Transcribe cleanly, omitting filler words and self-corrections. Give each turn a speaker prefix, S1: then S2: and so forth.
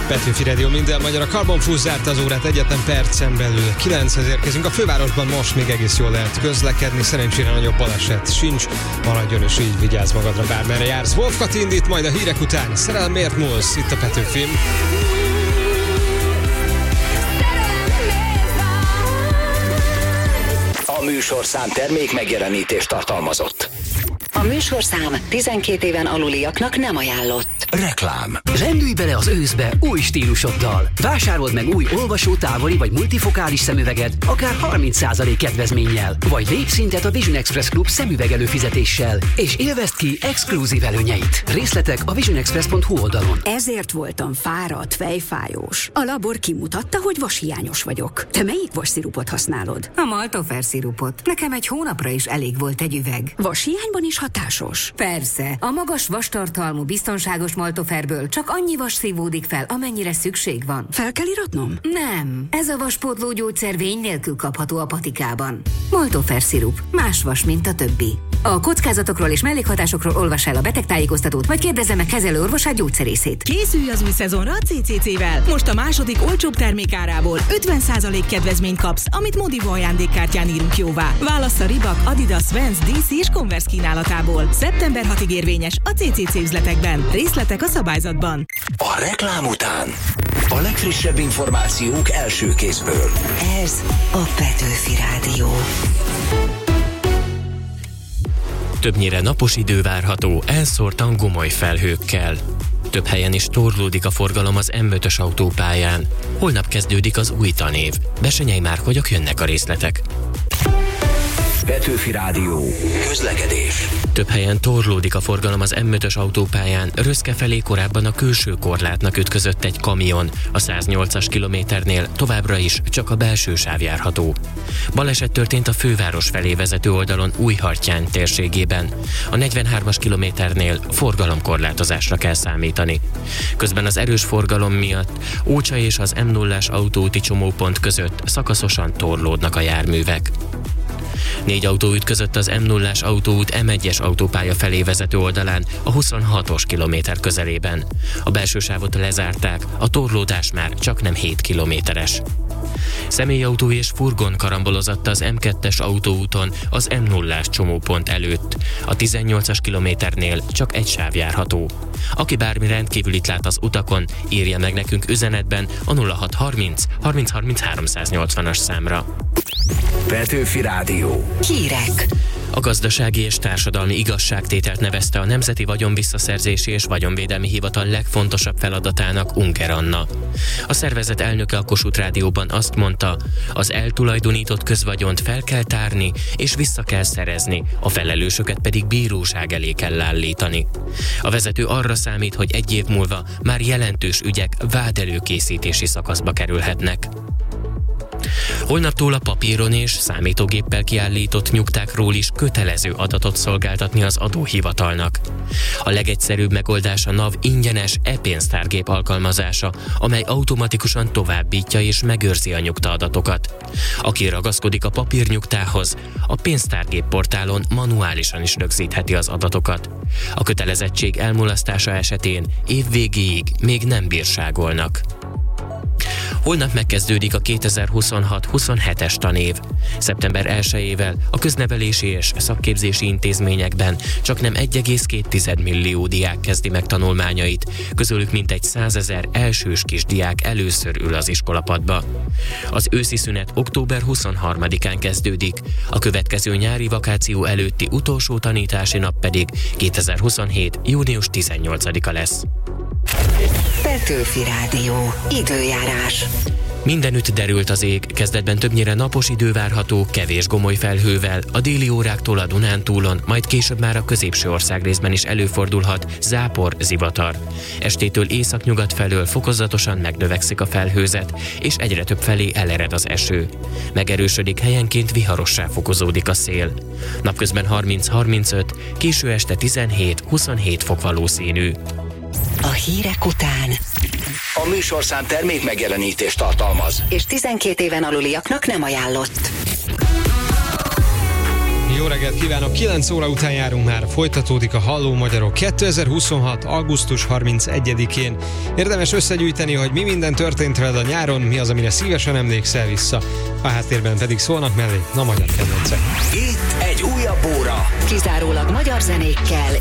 S1: Petőfi Rádió, minden magyar. A Karbonfúz zárta az órát egyetlen percen belül. 9-hez érkezünk. A fővárosban most még egész jól lehet közlekedni. Szerencsére nagyobb baleset sincs. Maradjon és így vigyázz magadra, bármerre jársz. Wolf Kati indít majd a hírek után. Szerelem miért múlsz? Itt a Petőfi.
S2: A műsorszám termék megjelenítést tartalmazott.
S3: A műsorszám 12 éven aluliaknak nem ajánlott.
S2: Reklám.
S4: Rendülj bele az őszbe új stílusoddal. Vásárold meg új olvasó, távoli vagy multifokális szemüveget, akár 30% kedvezménnyel. Vagy lépj szintet a Vision Express Club szemüveg előfizetéssel, és élvezd ki exkluzív előnyeit. Részletek a visionexpress.hu oldalon.
S5: Ezért voltam fáradt, fejfájós. A labor kimutatta, hogy vashiányos vagyok. Te melyik vasszirupot használod?
S6: A Maltofer szirupot. Nekem egy hónapra is elég volt egy üveg.
S5: Vashiányban is hatásos?
S6: Persze. A magas vastartalmú, biztonságos Maltoferből csak annyi vas szívódik fel, amennyire szükség van.
S5: Fel kell iratnom?
S6: Nem. Ez a vaspótló gyógyszer vény nélkül kapható a patikában. Maltofer szirup. Más vas, mint a többi. A kockázatokról és mellékhatásokról olvass el a betegtájékoztatót, vagy kérdezze meg kezelőorvosát, gyógyszerészét.
S7: Készülj az új szezonra a CCC-vel. Most a második olcsóbb termékárából 50% kedvezményt kapsz, amit Modivo ajándékkártyán írunk jóvá. Válassz a Reebok, Adidas, Vans, DC és Converse kínálatából. Szeptember 6-ig érvényes a CCC üzletekben. Részletek a szabályzatban.
S2: A reklám után a legfrissebb információk első kézből.
S3: Ez a Petőfi Rádió.
S8: Többnyire napos idő várható, elszórtan gomoly felhőkkel. Több helyen is torlódik a forgalom az M5-ös autópályán. Holnap kezdődik az új tanév. Besenyei Márkhagyok, jönnek a részletek.
S2: Petőfi Rádió. Közlekedés.
S8: Több helyen torlódik a forgalom az M5-ös autópályán. Röszke felé korábban a külső korlátnak ütközött egy kamion. A 108-as kilométernél továbbra is csak a belső sáv járható. Baleset történt a főváros felé vezető oldalon Újhartyán térségében. A 43-as kilométernél forgalomkorlátozásra kell számítani. Közben az erős forgalom miatt Ócsa és az M0-as autóúti csomópont között szakaszosan torlódnak a járművek. 4 autó ütközött az M0-as autóút M1-es autópálya felé vezető oldalán a 26-os kilométer közelében. A belső sávot lezárták, a torlódás már csaknem 7 kilométeres. Személyautó és furgon karambolozott az M2-es autóúton az M0-as csomópont előtt. A 18-as kilométernél csak egy sáv járható. Aki bármi rendkívülit lát az utakon, írja meg nekünk üzenetben a 0630 30 30 380-as számra.
S2: Petőfi Rádió.
S3: Hírek.
S8: A gazdasági és társadalmi igazságtételt nevezte a Nemzeti Vagyonvisszaszerzési és Vagyonvédelmi Hivatal legfontosabb feladatának Unger Anna. A szervezet elnöke a Kossuth Rádióban azt mondta, az eltulajdonított közvagyont fel kell tárni és vissza kell szerezni, a felelősöket pedig bíróság elé kell állítani. A vezető arra számít, hogy egy év múlva már jelentős ügyek vádelőkészítési szakaszba kerülhetnek. Holnaptól a papíron és számítógéppel kiállított nyugtákról is kötelező adatot szolgáltatni az adóhivatalnak. A legegyszerűbb megoldás a NAV ingyenes e-pénztárgép alkalmazása, amely automatikusan továbbítja és megőrzi a nyugtaadatokat. Aki ragaszkodik a papírnyugtához, a pénztárgép portálon manuálisan is rögzítheti az adatokat. A kötelezettség elmulasztása esetén év végéig még nem bírságolnak. Holnap megkezdődik a 2026-27-es tanév. Szeptember 1-ével a köznevelési és szakképzési intézményekben csaknem 1,2 millió diák kezdi meg tanulmányait, közülük mintegy 100 000 elsős kisdiák először ül az iskolapadba. Az őszi szünet október 23-án kezdődik, a következő nyári vakáció előtti utolsó tanítási nap pedig 2027. június 18-a lesz.
S3: Petőfi Rádió. Időjárás.
S8: Mindenütt derült az ég, kezdetben többnyire napos idő várható, kevés gomoly felhővel, a déli óráktól a Dunántúlon, majd később már a középső országrészben is előfordulhat zápor, zivatar. Estétől északnyugat felől fokozatosan megnövekszik a felhőzet, és egyre több felé elered az eső. Megerősödik, helyenként viharossá fokozódik a szél. Napközben 30-35, késő este 17-27 fok valószínű.
S3: A hírek után
S2: A műsorszám termék megjelenítést tartalmaz.
S3: és 12 éven aluliaknak nem ajánlott.
S1: Jó reggelt kívánok! 9 óra után járunk már, folytatódik a Halló Magyarok 2026. augusztus 31-én. Érdemes összegyűjteni, hogy mi minden történt veled a nyáron, mi az, amire szívesen emlékszel vissza. A háttérben pedig szólnak mellé a magyar kedvencek.
S2: Itt egy újabb óra.
S3: Kizárólag magyar zenékkel